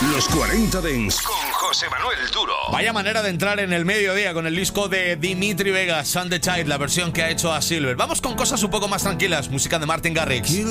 Los 40 Dents con José Manuel Duro. Vaya manera de entrar en el mediodía con el disco de Dimitri Vegas, Sun the Child, la versión que ha hecho a Silver. Vamos con cosas un poco más tranquilas, música de Martin Garrix.